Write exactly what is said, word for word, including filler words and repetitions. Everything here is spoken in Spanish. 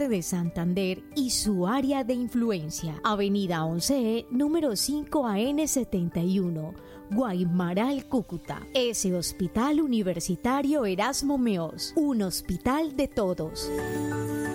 Norte de Santander y su área de influencia. Avenida once E, número cinco A N setenta y uno, Guaymaral, Cúcuta. Ese Hospital Universitario Erasmo Meos, un hospital de todos.